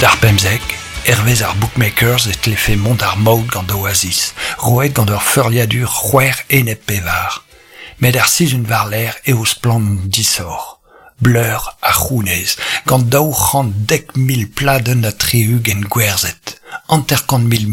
ar pemzek, hervez ar bookmakers et l'effet mont ar maout gant d'oasis, roet gant ur feurliadur c'hwer enep pevar. Met ar sizun var l'air eos plan disor. Bleur a c'hounez, gant daou c'hant 10 000 pladen a trehug en gwerzet, anterkant 1000